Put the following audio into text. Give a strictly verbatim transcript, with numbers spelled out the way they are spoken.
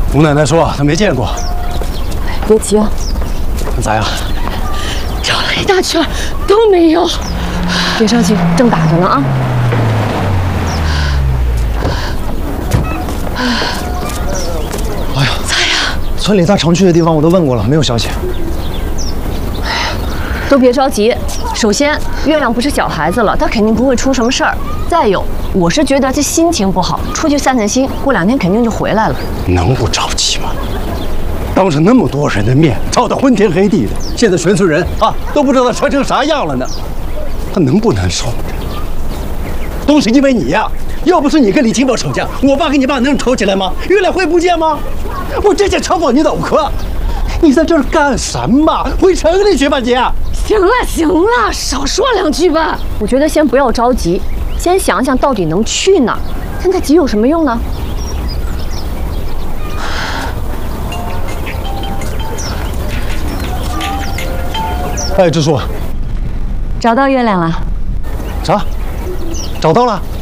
吴奶奶说她没见过。 别急啊。 咋样？ 找了一大圈都没有。别着急，正打着呢啊。 哎呀， 咋样？ 村里他常去的地方我都问过了，没有消息。 哎呀，都别着急。首先，月亮不是小孩子了，他肯定不会出什么事儿。再有，我是觉得他心情不好，出去散散心，过两天肯定就回来了。 能不着急吗？当着那么多人的面，吵得昏天黑地的，现在全村人啊都不知道传成啥样了呢，他能不难受？都是因为你呀！要不是你跟李金宝吵架，我爸跟你爸能吵起来吗？月亮会不见吗？我直接嘲讽你脑壳！你在这儿干什么？回城里去吧，姐！ 行了行了，少说两句吧。我觉得先不要着急，先想想到底能去哪儿。现在急有什么用呢？ 哎，支书， 找到月亮了。 啥？找到了？